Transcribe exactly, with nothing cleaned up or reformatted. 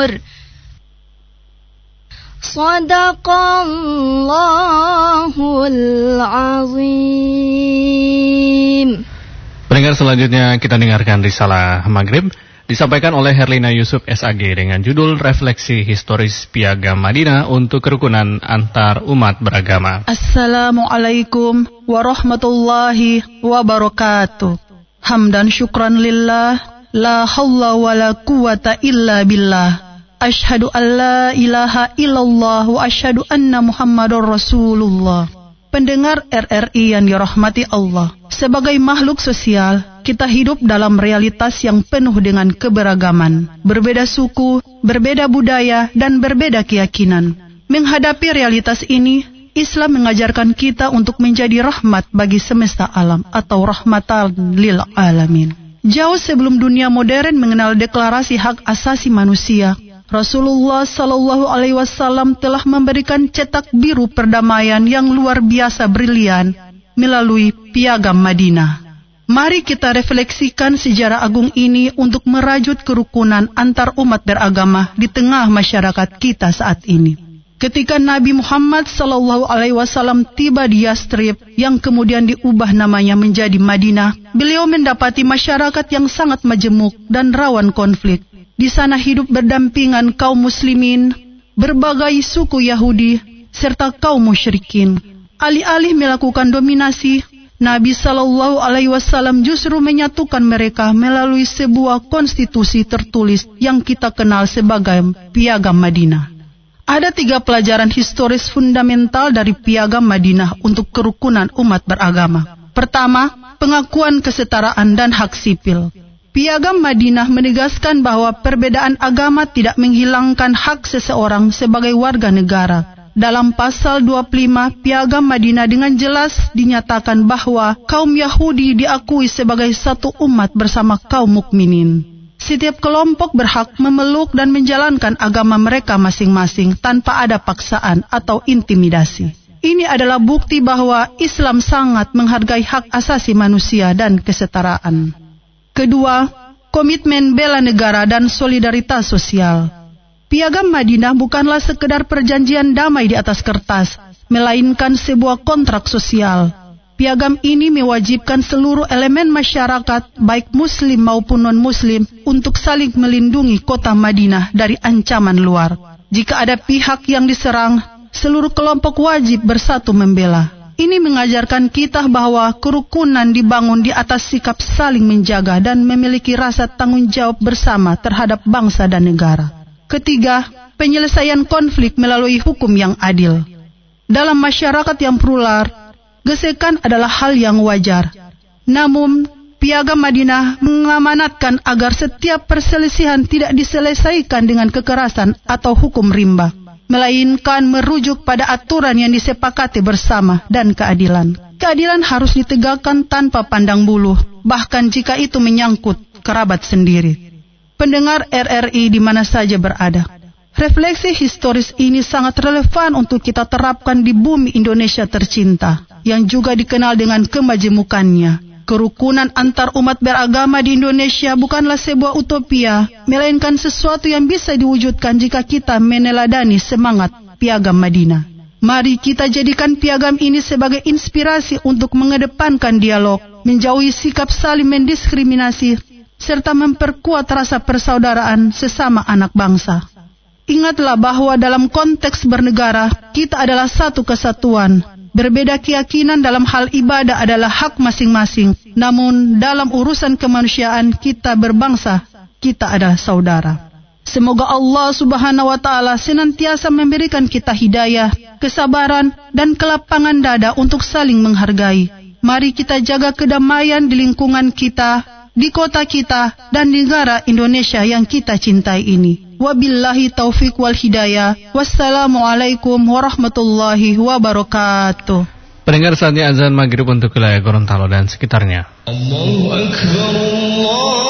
الغفور صدق الله العظيم. Pendengar, selanjutnya kita dengarkan risalah Maghrib disampaikan oleh Herlina Yusuf S A G dengan judul Refleksi Historis Piagam Madinah untuk Kerukunan Antar Umat Beragama. Assalamualaikum warahmatullahi wabarakatuh. Hamdan syukran lillah, la hawla wa la quwata illa billah. Ashhadu an la ilaha illallah wa ashhadu anna Muhammadar Rasulullah. Pendengar R R I yang dirahmati Allah, sebagai makhluk sosial, kita hidup dalam realitas yang penuh dengan keberagaman, berbeda suku, berbeda budaya, dan berbeda keyakinan. Menghadapi realitas ini, Islam mengajarkan kita untuk menjadi rahmat bagi semesta alam atau rahmatan lil alamin. Jauh sebelum dunia modern mengenal deklarasi hak asasi manusia, Rasulullah Sallallahu Alaihi Wasallam telah memberikan cetak biru perdamaian yang luar biasa brilian melalui Piagam Madinah. Mari kita refleksikan sejarah agung ini untuk merajut kerukunan antar umat beragama di tengah masyarakat kita saat ini. Ketika Nabi Muhammad Sallallahu Alaihi Wasallam tiba di Yastrib yang kemudian diubah namanya menjadi Madinah, beliau mendapati masyarakat yang sangat majemuk dan rawan konflik. Di sana hidup berdampingan kaum muslimin, berbagai suku Yahudi, serta kaum musyrikin. Alih-alih melakukan dominasi, Nabi Sallallahu Alaihi Wasallam justru menyatukan mereka melalui sebuah konstitusi tertulis yang kita kenal sebagai Piagam Madinah. Ada tiga pelajaran historis fundamental dari Piagam Madinah untuk kerukunan umat beragama. Pertama, pengakuan kesetaraan dan hak sipil. Piagam Madinah menegaskan bahwa perbedaan agama tidak menghilangkan hak seseorang sebagai warga negara. Dalam pasal dua puluh lima Piagam Madinah dengan jelas dinyatakan bahwa kaum Yahudi diakui sebagai satu umat bersama kaum mukminin. Setiap kelompok berhak memeluk dan menjalankan agama mereka masing-masing tanpa ada paksaan atau intimidasi. Ini adalah bukti bahwa Islam sangat menghargai hak asasi manusia dan kesetaraan. Kedua, komitmen bela negara dan solidaritas sosial. Piagam Madinah bukanlah sekedar perjanjian damai di atas kertas, melainkan sebuah kontrak sosial. Piagam ini mewajibkan seluruh elemen masyarakat, baik muslim maupun non-muslim, untuk saling melindungi kota Madinah dari ancaman luar. Jika ada pihak yang diserang, seluruh kelompok wajib bersatu membela. Ini mengajarkan kita bahwa kerukunan dibangun di atas sikap saling menjaga dan memiliki rasa tanggung jawab bersama terhadap bangsa dan negara. Ketiga, penyelesaian konflik melalui hukum yang adil. Dalam masyarakat yang plural, gesekan adalah hal yang wajar. Namun, Piagam Madinah mengamanatkan agar setiap perselisihan tidak diselesaikan dengan kekerasan atau hukum rimba, melainkan merujuk pada aturan yang disepakati bersama dan keadilan. Keadilan harus ditegakkan tanpa pandang bulu, bahkan jika itu menyangkut kerabat sendiri. Pendengar R R I di mana saja berada, refleksi historis ini sangat relevan untuk kita terapkan di bumi Indonesia tercinta, yang juga dikenal dengan kemajemukannya. Kerukunan antar umat beragama di Indonesia bukanlah sebuah utopia, melainkan sesuatu yang bisa diwujudkan jika kita meneladani semangat Piagam Madinah. Mari kita jadikan piagam ini sebagai inspirasi untuk mengedepankan dialog, menjauhi sikap saling mendiskriminasi, serta memperkuat rasa persaudaraan sesama anak bangsa. Ingatlah bahwa dalam konteks bernegara, kita adalah satu kesatuan. Berbeda keyakinan dalam hal ibadah adalah hak masing-masing. Namun dalam urusan kemanusiaan kita berbangsa, kita adalah saudara. Semoga Allah Subhanahu wa Ta'ala senantiasa memberikan kita hidayah, kesabaran, dan kelapangan dada untuk saling menghargai. Mari kita jaga kedamaian di lingkungan kita, di kota kita, dan di negara Indonesia yang kita cintai ini. Wabillahi taufiq wal hidayah. Wassalamualaikum warahmatullahi wabarakatuh. Pendengar, saatnya azan maghrib untuk wilayah Gorontalo dan sekitarnya. Allahu Akbar, Allah.